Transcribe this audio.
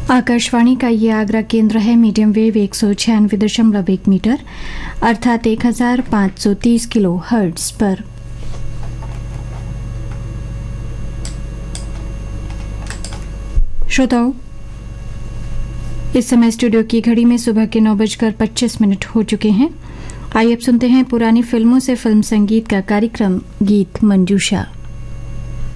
आकाशवाणी का ये आगरा केंद्र है। मीडियम वेव 196.1 मीटर अर्थात 1530 किलो हर्ट्ज पर। श्रोताओं, इस समय स्टूडियो की घड़ी में सुबह के 9:25 हो चुके हैं। आइए अब सुनते हैं पुरानी फिल्मों से फिल्म संगीत का कार्यक्रम गीत मंजूषा।